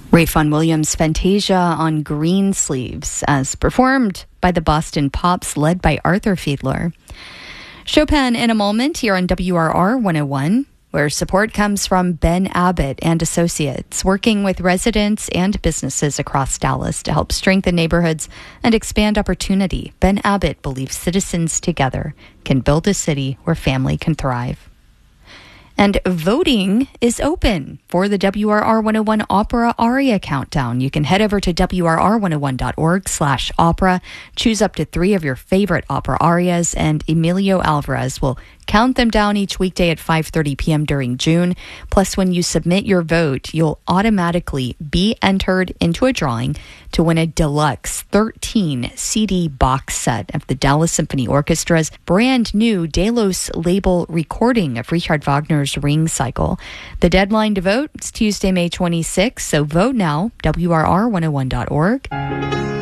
Ralph Vaughan Williams' Fantasia on Green Sleeves, as performed by the Boston Pops, led by Arthur Fiedler. Chopin in a moment here on WRR 101, where support comes from Ben Abbott and Associates, working with residents and businesses across Dallas to help strengthen neighborhoods and expand opportunity. Ben Abbott believes citizens together can build a city where family can thrive. And voting is open for the WRR 101 Opera Aria Countdown. You can head over to WRR101.org/opera, choose up to 3 of your favorite opera arias, and Emilio Alvarez will count them down each weekday at 5:30 p.m. during June. Plus, when you submit your vote, you'll automatically be entered into a drawing to win a deluxe 13 CD box set of the Dallas Symphony Orchestra's brand new Delos label recording of Richard Wagner's Ring Cycle. The deadline to vote is Tuesday, May 26th, so vote now, WRR101.org.